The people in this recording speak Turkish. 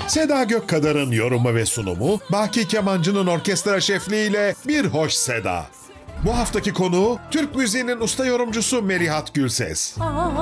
Seda Gökkadar'ın yorumu ve sunumu, Baki Kemancı'nın orkestra şefliğiyle Bir Hoş Seda. Bu haftaki konuğu Türk müziğinin usta yorumcusu Merihat Gülses.